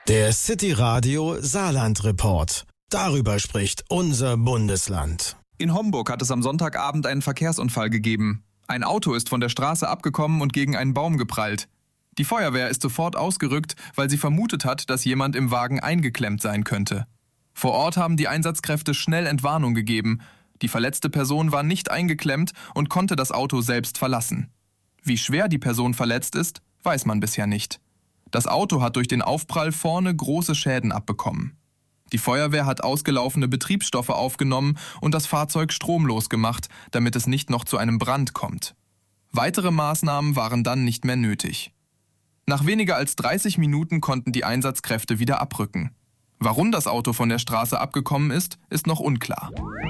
Der City Radio Saarland Report. Darüber spricht unser Bundesland. In Homburg hat es am Sonntagabend einen Verkehrsunfall gegeben. Ein Auto ist von der Straße abgekommen und gegen einen Baum geprallt. Die Feuerwehr ist sofort ausgerückt, weil sie vermutet hat, dass jemand im Wagen eingeklemmt sein könnte. Vor Ort haben die Einsatzkräfte schnell Entwarnung gegeben. Die verletzte Person war nicht eingeklemmt und konnte das Auto selbst verlassen. Wie schwer die Person verletzt ist, weiß man bisher nicht. Das Auto hat durch den Aufprall vorne große Schäden abbekommen. Die Feuerwehr hat ausgelaufene Betriebsstoffe aufgenommen und das Fahrzeug stromlos gemacht, damit es nicht noch zu einem Brand kommt. Weitere Maßnahmen waren dann nicht mehr nötig. Nach weniger als 30 Minuten konnten die Einsatzkräfte wieder abrücken. Warum das Auto von der Straße abgekommen ist, ist noch unklar.